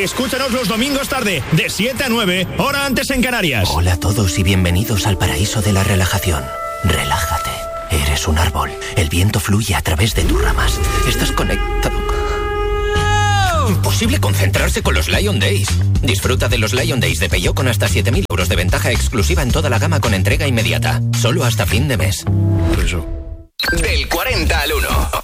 Escúchanos los domingos tarde, de 7 a 9, hora antes en Canarias. Hola a todos y bienvenidos al paraíso de la relajación. Relájate. Eres un árbol. El viento fluye a través de tus ramas. Estás conectado. Imposible concentrarse con los Lion Days. Disfruta de los Lion Days de Peugeot con hasta 7.000 euros de ventaja exclusiva en toda la gama con entrega inmediata. Solo hasta fin de mes. Del 40 al 1.